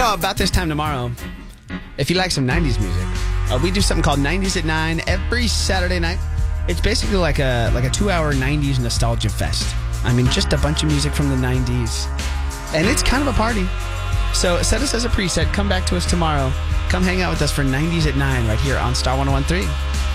About this time tomorrow, if you like some 90s music, we do something called 90s at 9 every Saturday night. It's basically like a 2-hour 90s nostalgia fest. I mean, just a bunch of music from the 90s. And it's kind of a party. So set us as a preset. Come back to us tomorrow. Come hang out with us for 90s at 9 right here on Star 101.3.